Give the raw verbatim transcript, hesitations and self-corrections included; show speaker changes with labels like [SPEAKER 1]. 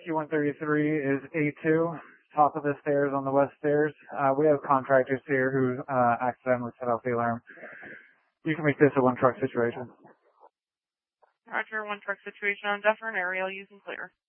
[SPEAKER 1] Rescue one thirty-three is A two, top of the stairs on the west stairs. Uh, we have contractors here who uh, accidentally set off the alarm. You can make this a one truck situation.
[SPEAKER 2] Roger, one truck situation on Dufferin area using clear.